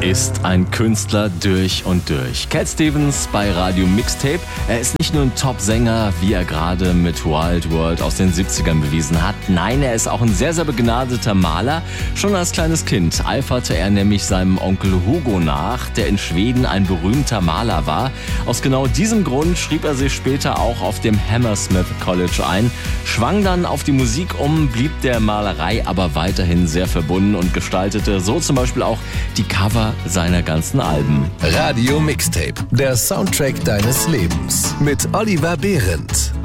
ist ein Künstler durch und durch. Cat Stevens bei Radio Mixtape. Er ist nicht nur ein Top-Sänger, wie er gerade mit Wild World aus den 70ern bewiesen hat. Nein, er ist auch ein sehr, sehr begnadeter Maler. Schon als kleines Kind eiferte er nämlich seinem Onkel Hugo nach, der in Schweden ein berühmter Maler war. Aus genau diesem Grund schrieb er sich später auch auf dem Hammersmith College ein, schwang dann auf die Musik um, blieb der Malerei aber weiterhin sehr verbunden und gestaltete so zum Beispiel auch die Cover seiner ganzen Alben. Radio Mixtape, der Soundtrack deines Lebens mit Oliver Behrendt.